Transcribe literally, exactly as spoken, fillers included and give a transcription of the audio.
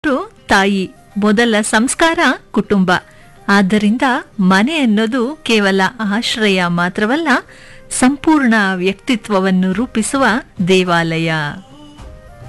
ತಾಯಿ ಮೊದಲ ಸಂಸ್ಕಾರ ಕುಟುಂಬ. ಆದ್ದರಿಂದ ಮನೆ ಅನ್ನೋದು ಕೇವಲ ಆಶ್ರಯ ಮಾತ್ರವಲ್ಲ, ಸಂಪೂರ್ಣ ವ್ಯಕ್ತಿತ್ವವನ್ನು ರೂಪಿಸುವ ದೇವಾಲಯ.